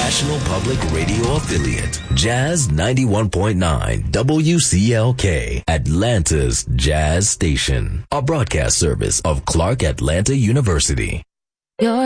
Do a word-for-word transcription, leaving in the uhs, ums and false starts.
National Public Radio affiliate, Jazz ninety-one point nine W C L K, Atlanta's Jazz Station, a broadcast service of Clark Atlanta University. Your